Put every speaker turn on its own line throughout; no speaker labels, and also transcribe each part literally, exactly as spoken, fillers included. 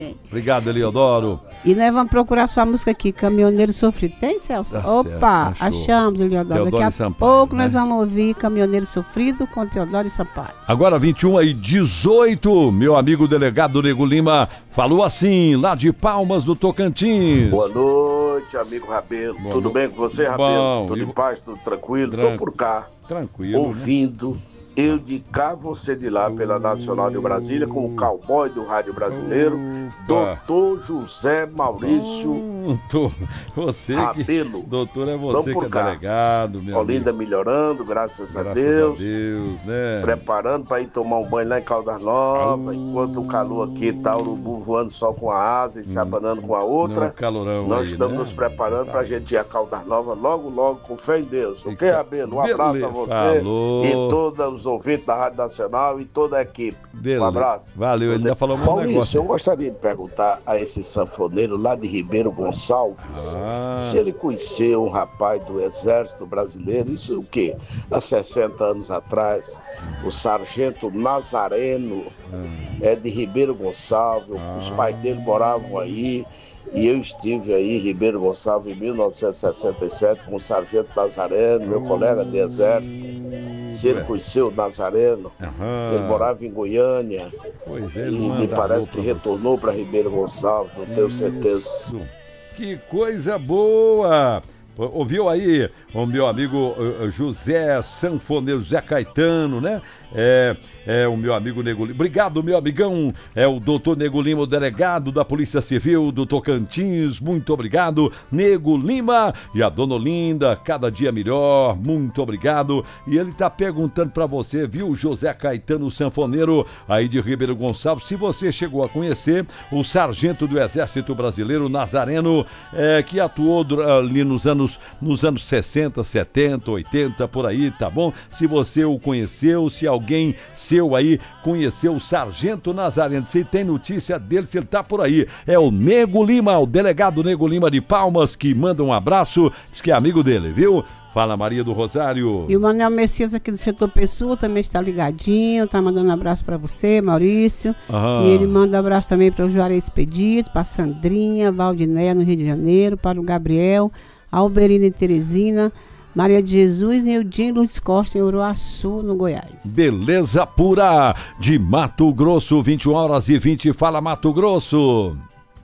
Obrigado, Eliodoro.
E nós vamos procurar sua música aqui, Caminhoneiro Sofrido. Tem, Celso?
Tá
Opa,
certo,
achamos, Eliodoro.
Teodoro
Daqui a
Sampaio,
pouco
né?
nós vamos ouvir Caminhoneiro Sofrido com Teodoro e Sampaio.
Agora vinte e uma e dezoito, meu amigo delegado Nego Lima falou assim, lá de Palmas do Tocantins.
Boa noite, amigo Rabelo.
Boa
tudo
no...
bem com você, Rabelo?
Bom,
Tudo
e...
em paz, tudo tranquilo?
Tran...
Tô por cá,
tranquilo,
ouvindo... Né? Eu de cá, você de lá, pela Nacional de Brasília, com o cowboy do rádio brasileiro,
Opa.
doutor José Maurício
Doutor, você
Rabelo.
Que... Doutor, é você que é
cá.
delegado, meu
Olinda
amigo.
melhorando, graças,
graças
a Deus.
a Deus, né?
Preparando para ir tomar um banho lá em Caldas Novas, enquanto o calor aqui tá, o urubu voando só com a asa e se abanando com a outra.
Não, calorão
Nós
aí,
estamos
né?
nos preparando
tá.
para a gente ir a Caldas Novas logo, logo, com fé em Deus. Ok, Rabelo? Um abraço
Beleza.
a você
Falou.
e todos os ouvintes da Rádio Nacional e toda a equipe.
Beleza.
Um abraço.
Valeu, ele ainda falou um
Maurício,
negócio.
eu gostaria de perguntar a esse sanfoneiro lá de Ribeiro Gonçalves
Ah.
se ele conheceu um rapaz do Exército Brasileiro, isso o quê? Há sessenta anos atrás, o Sargento Nazareno,
Hum.
é de Ribeiro Gonçalves,
Ah.
os pais dele moravam aí, e eu estive aí em Ribeiro Gonçalves em mil novecentos e sessenta e sete com o Sargento Nazareno, meu colega de Exército. Se ele conheceu o Nazareno,
Aham.
ele morava em Goiânia,
Pois é,
e
ele
me
manda
parece
alô
que
pra
retornou para Ribeiro Gonçalves, não tenho certeza.
Isso. Que coisa boa! Ouviu aí o meu amigo uh, José Sanfoneiro, José Caetano, né? É, é o meu amigo Nego Lima. Obrigado, meu amigão. É o doutor Nego Lima, o delegado da Polícia Civil do Tocantins. Muito obrigado, Nego Lima. E a dona Olinda, cada dia melhor. Muito obrigado. E ele tá perguntando pra você, viu, José Caetano Sanfoneiro, aí de Ribeiro Gonçalves, se você chegou a conhecer o sargento do Exército Brasileiro, Nazareno, é, que atuou ali nos anos, nos anos sessenta, setenta, oitenta, por aí, tá bom? Se você o conheceu, se alguém seu aí conheceu o Sargento Nazareno, se tem notícia dele, se ele tá por aí, é o Nego Lima, o delegado Nego Lima de Palmas, que manda um abraço, diz que é amigo dele, viu? Fala, Maria do Rosário.
E o Manuel Messias aqui do setor Pessoa também está ligadinho, tá mandando um abraço para você, Maurício.
Aham.
E ele manda um abraço também para o Juarez Expedito, para Sandrinha, Valdinéia no Rio de Janeiro, para o Gabriel, Alberina em Teresina, Maria de Jesus e Eudinho Lourdes Costa em Uruaçu, no Goiás.
Beleza pura de Mato Grosso, vinte e uma horas e vinte. Fala, Mato Grosso.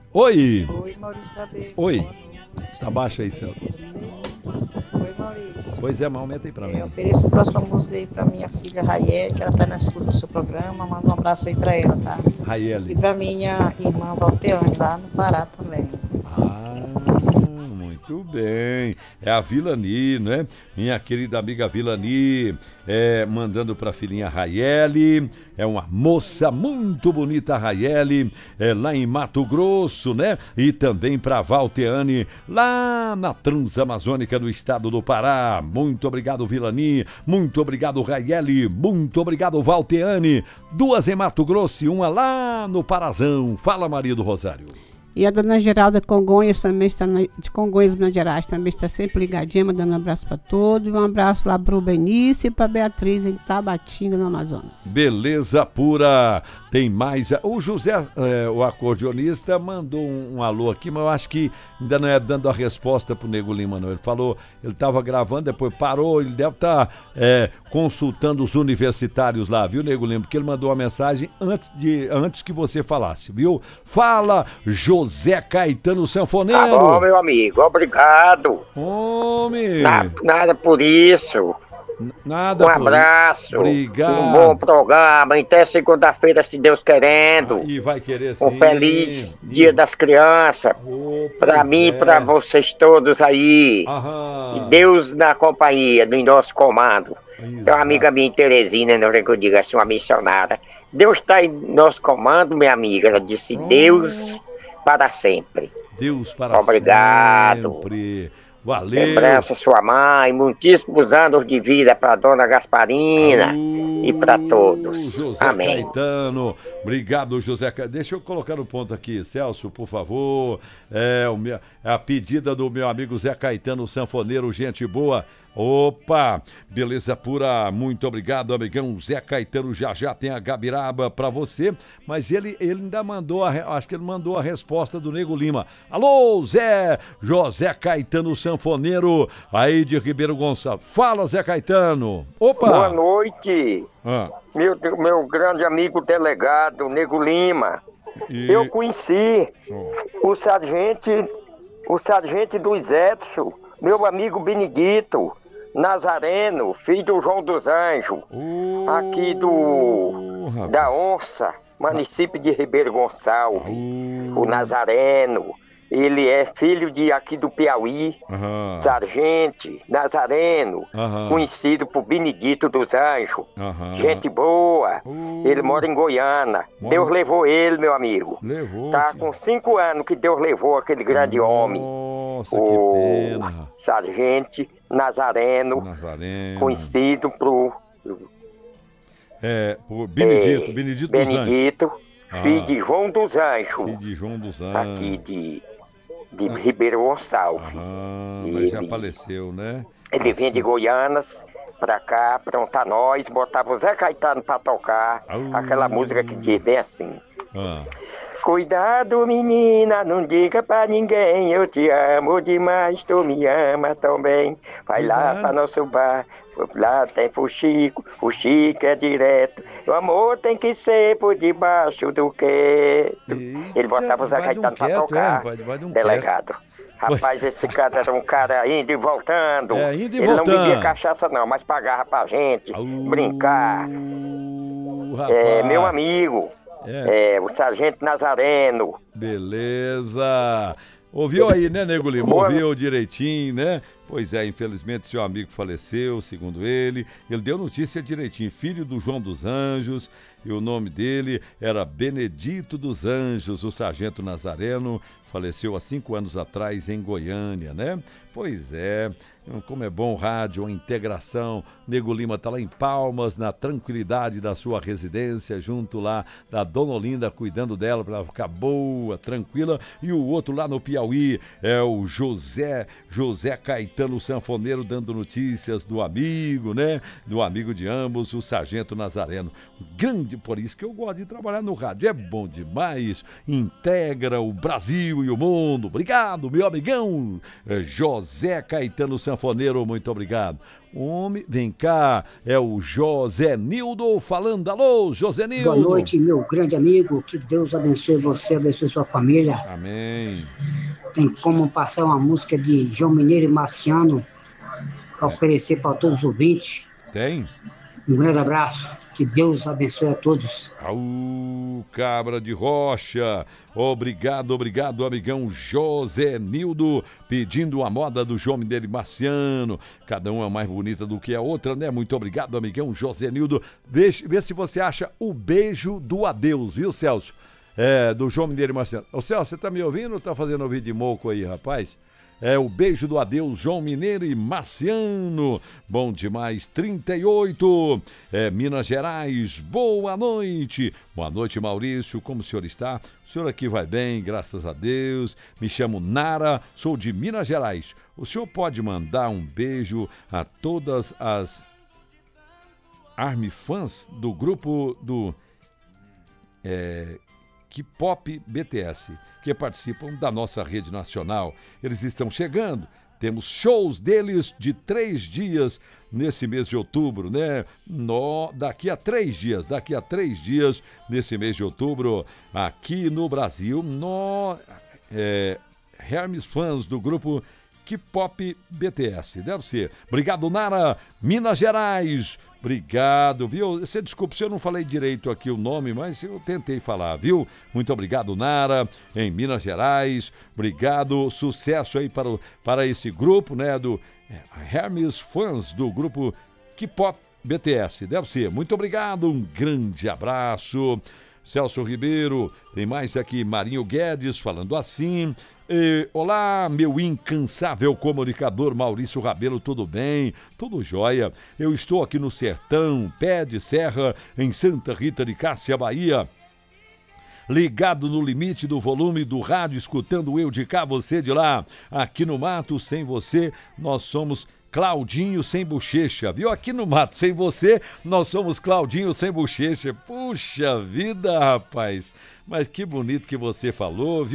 Oi.
Oi, Maurício Abreu.
Oi. Tá baixo aí, Celso.
Oi, Maurício.
Pois é, mas aumenta aí pra mim.
Eu ofereço a próxima música aí pra minha filha Raiel, que ela tá na escuta do seu programa. Manda um abraço aí pra ela, tá?
Raiele.
E pra minha irmã Valteane, lá no Pará também.
Ah, muito bem. É a Vilani, né? Minha querida amiga Vilani, é, mandando pra filhinha Raiele. É uma moça muito bonita, a Raiele, é, lá em Mato Grosso, né? E também pra Valteane, lá na Transamazônica do estado do Pará. Muito obrigado, Vilani. Muito obrigado, Raiele. Muito obrigado, Valteane. Duas em Mato Grosso e uma lá no Parazão. Fala, Maria do Rosário.
E a dona Geralda Congonhas também está, na, de Congonhas, Minas Gerais, também está sempre ligadinha, mandando um abraço para todos. E um abraço lá para o Benício e para Beatriz em Tabatinga, no Amazonas.
Beleza pura. Tem mais. O José, é, o acordeonista, mandou um, um alô aqui, mas eu acho que ainda não é dando a resposta pro Nego Lima, não. Ele falou, ele estava gravando, depois parou, ele deve estar tá, é, consultando os universitários lá, viu, Nego Lima? Porque ele mandou uma mensagem antes, de, antes que você falasse, viu? Fala, José Caetano Sanfoneiro.
Tá bom, meu amigo, obrigado.
Homem.
Na, nada por isso.
Nada.
Um abraço.
Obrigado.
Um bom programa. Até segunda-feira, se Deus querendo.
E vai querer sim.
Um feliz Dia das Crianças.
Oh,
pra mim e
é.
pra vocês todos aí.
Aham.
E Deus na companhia do nosso comando.
Exato.
Tem uma amiga minha em Teresina, não é que eu diga assim, uma missionária. Deus está em nosso comando, minha amiga. Ela disse, oh. Deus para sempre.
Deus para
Obrigado.
sempre. Valeu.
Lembrança sua mãe, muitíssimos anos de vida para dona Gasparina uh, e para todos.
José
Amém.
Caetano, obrigado, José Caetano. Deixa eu colocar no ponto aqui, Celso, por favor. É, o meu, a pedida do meu amigo Zé Caetano, sanfoneiro, gente boa. Opa, beleza pura, muito obrigado, amigão Zé Caetano, já já tem a Gabiraba pra você, mas ele, ele ainda mandou, a, acho que ele mandou a resposta do Nego Lima. Alô, Zé, José Caetano Sanfoneiro, aí de Ribeiro Gonçalves. Fala, Zé Caetano. Opa.
Boa noite,
ah.
meu, meu grande amigo delegado, Nego Lima. E... Eu conheci oh. o sargento, o sargento do Exército, meu amigo Benedito Nazareno, filho do João dos Anjos, uh, aqui do uh, da Onça, município de Ribeiro Gonçalves, uh, o Nazareno. Ele é filho de aqui do Piauí, uh-huh. Sargento Nazareno, uh-huh. conhecido por Benedito dos Anjos. Uh-huh. Gente boa. Uh, ele mora em Goiânia. Mano. Deus levou ele, meu amigo.
Levou.
Tá com cinco anos que Deus levou aquele grande
Nossa,
homem.
Nossa,
o
que pena.
Sargento Nazareno,
Nazareno,
conhecido por...
É, por Benedito, é, Benedito dos
Benedito,
Anjos.
filho
ah.
de João dos Anjos.
Filho de João dos Anjos.
Aqui de... de ah. Ribeiro Gonçalves.
Ah, mas ele, já faleceu, né?
Ele vem de Goianas pra cá, pronta nós, botava o Zé Caetano pra tocar ah. aquela música que diz bem assim. Ah. Cuidado, menina, não diga pra ninguém, eu te amo demais, tu me ama também. Vai lá pra nosso bar, lá tem fuxico, fuxico é direto. O amor tem que ser por debaixo do quieto. Eita, ele botava o Zé Caetano um pra quieto, tocar, é, vai, vai um delegado. Quieto. Rapaz, esse cara era um cara indo e voltando.
É, indo e
ele
voltando.
não bebia cachaça não, mas pagava pra gente uh, brincar. É, meu amigo. É. é, o Sargento Nazareno.
Beleza. Ouviu aí, né, Nego Lima? Ouviu direitinho, né? Pois é, infelizmente seu amigo faleceu, segundo ele. Ele deu notícia direitinho. Filho do João dos Anjos. E o nome dele era Benedito dos Anjos, o Sargento Nazareno. Faleceu há cinco anos atrás em Goiânia, né? Pois é. Como é bom o rádio, a integração. Nego Lima está lá em Palmas, na tranquilidade da sua residência, junto lá da Dona Olinda, cuidando dela para ela ficar boa, tranquila. E o outro lá no Piauí é o José, José Caetano Sanfoneiro, dando notícias do amigo, né? Do amigo de ambos, o Sargento Nazareno. Grande, por isso que eu gosto de trabalhar no rádio, é bom demais. Integra o Brasil e o mundo. Obrigado, meu amigão José Caetano Sanfoneiro, muito obrigado. Homem, vem cá, é o José Nildo falando. Alô, José Nildo.
Boa noite, meu grande amigo. Que Deus abençoe você, abençoe sua família.
Amém.
Tem como passar uma música de João Mineiro e Marciano para oferecer para todos os ouvintes.
Tem.
Um grande abraço. Que Deus abençoe a todos.
Au, cabra de rocha. Obrigado, obrigado, amigão José Nildo, pedindo a moda do João Mineiro e Marciano. Cada uma é mais bonita do que a outra, né? Muito obrigado, amigão José Nildo. Vê, vê se você acha o beijo do adeus, viu, Celso? É, do João Mineiro e Marciano. Ô, Celso, você tá me ouvindo ou tá fazendo ouvido de moco aí, rapaz? É o beijo do adeus, João Mineiro e Marciano. Bom demais, trinta e oito. É, Minas Gerais, boa noite. Boa noite, Maurício, como o senhor está? O senhor aqui vai bem, graças a Deus. Me chamo Nara, sou de Minas Gerais. O senhor pode mandar um beijo a todas as Army fãs do grupo do é, K-Pop B T S, que participam da nossa rede nacional. Eles estão chegando, temos shows deles de três dias nesse mês de outubro, né? No, daqui a três dias, daqui a três dias, nesse mês de outubro, aqui no Brasil, no é, Hermes fãs do grupo K-Pop B T S, deve ser. Obrigado, Nara, Minas Gerais. Obrigado, viu? Você desculpa se eu não falei direito aqui o nome, mas eu tentei falar, viu? Muito obrigado, Nara, em Minas Gerais. Obrigado, sucesso aí para, o, para esse grupo, né? Do é, Hermes fãs do grupo K-Pop B T S, deve ser. Muito obrigado, um grande abraço. Celso Ribeiro, tem mais aqui, Marinho Guedes falando assim. E, olá, meu incansável comunicador Maurício Rabelo, tudo bem? Tudo jóia. Eu estou aqui no Sertão, pé de serra, em Santa Rita de Cássia, Bahia. Ligado no limite do volume do rádio, escutando eu de cá, você de lá. Aqui no mato, sem você, nós somos Claudinho Sem Bochecha, viu? Aqui no mato, sem você, nós somos Claudinho Sem Bochecha. Puxa vida, rapaz. Mas que bonito que você falou, viu?